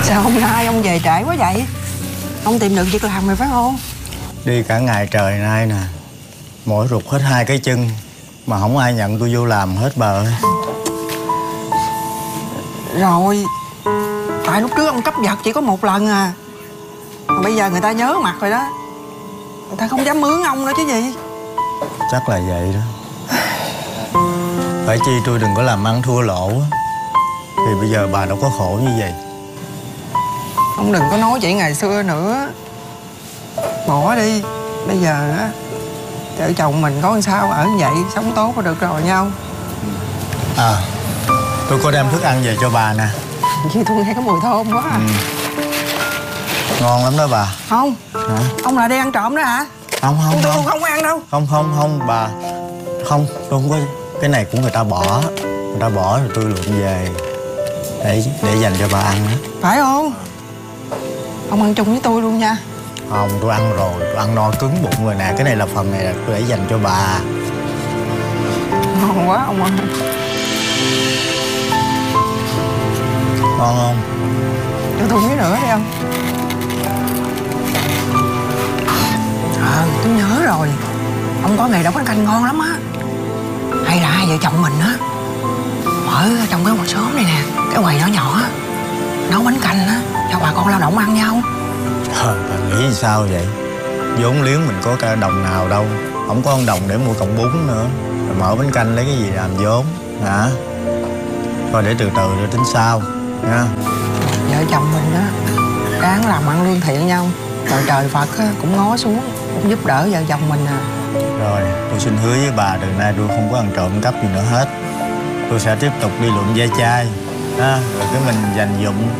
Sao hôm nay ông về trễ quá vậy? Ông tìm được việc làm rồi phải không? Đi cả ngày trời nay nè, mỏi rụt hết 2 cái chân mà không ai nhận tôi vô làm hết bà ơi. Rồi, tại lúc trước ông cấp giật chỉ có 1 lần à. Mà bây giờ người ta nhớ mặt rồi đó. Người ta không dám mướn ông nữa chứ gì. Chắc là vậy đó. Phải chi tôi đừng có làm ăn thua lỗ á, thì bây giờ bà đâu có khổ như vậy. Ông đừng có nói vậy ngày xưa nữa. Bỏ đi. Bây giờ á, vợ chồng mình có làm sao ở như vậy, sống tốt là được rồi nhau. À, tôi có đem thức ăn về cho bà nè. Chứ tôi nghe có mùi thơm quá à. Ngon lắm đó bà. Không. Hả? Ông là đi ăn trộm đó hả? Không Tôi không ăn đâu. Không bà. Không, tôi không có. Cái này của người ta bỏ. Người ta bỏ rồi tôi lượm về để dành cho bà ăn đó. Phải không? Ông ăn chung với tôi luôn nha. Không, tôi ăn rồi, tôi ăn no cứng bụng rồi nè. Cái này là phần này là tôi để dành cho bà. Ngon quá ông ơi. Ngon không? Cho tôi miếng nữa đi ông. Tôi nhớ rồi. Ông có nghề nấu bánh canh ngon lắm á. Hay là hai vợ chồng mình á ở trong cái quán xóm này nè, cái quầy nhỏ nhỏ á, nấu bánh canh á cho bà con lao động ăn nhau. Bà nghĩ sao vậy? Vốn liếng mình có cả đồng nào đâu. Không có 1 đồng để mua cọng bún nữa. Rồi mở bánh canh lấy cái gì làm vốn hả? Thôi để từ từ rồi tính sau nha. Vợ chồng mình á ráng làm ăn lương thiện nhau, rồi trời Phật á cũng ngó xuống, cũng giúp đỡ vợ chồng mình à. Rồi tôi xin hứa với bà từ nay tôi không có ăn trộm cắp gì nữa hết. Tôi sẽ tiếp tục đi lượm ve chai rồi cái mình dành dụm